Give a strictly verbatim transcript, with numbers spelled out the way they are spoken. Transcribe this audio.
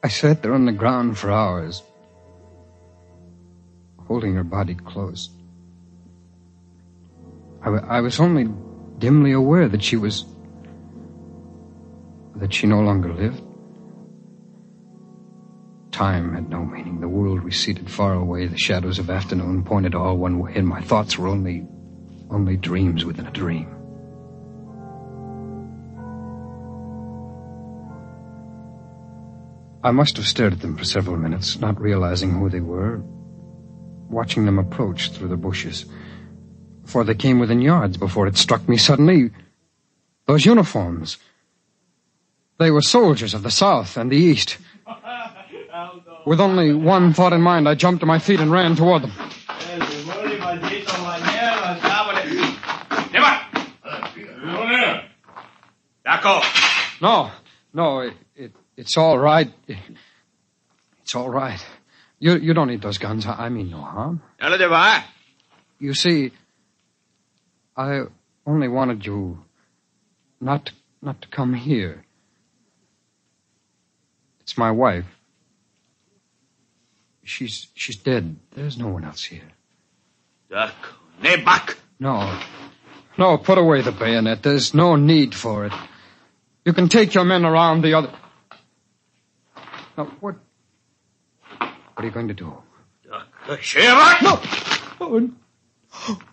I sat there on the ground for hours, holding her body close. I, w- I was only dimly aware that she was... that she no longer lived. Time had no meaning. The world receded far away. The shadows of afternoon pointed all one way, and my thoughts were only... only dreams within a dream. I must have stared at them for several minutes, not realizing who they were, watching them approach through the bushes. For they came within yards before it struck me suddenly. Those uniforms. They were soldiers of the South and the East. With only one thought in mind, I jumped to my feet and ran toward them. No, no, it, it, it's all right. It's all right. You, you don't need those guns. I, I mean no harm. You see, I only wanted you not, not to come here. It's my wife. She's, she's dead. There's no one else here. No. No, put away the bayonet. There's no need for it. You can take your men around the other... Now, what... What are you going to do? No! Oh,